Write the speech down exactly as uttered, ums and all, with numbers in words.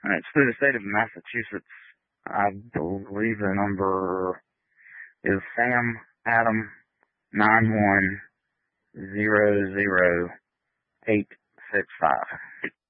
And it's through the state of Massachusetts. I believe the number is Sam Adam nine one zero zero eight six five.